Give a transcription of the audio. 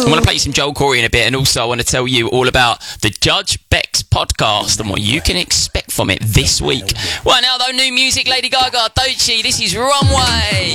I'm going to play some Joel Corey in a bit, and also I want to tell you all about the Judge Bex podcast and what you can expect from it this week. Right now, though, new music, Lady Gaga, Doechii. This is Runway.